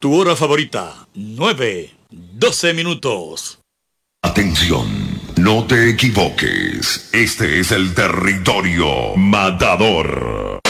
Tu hora favorita, 9:12. Atención, no te equivoques. Este es el territorio matador.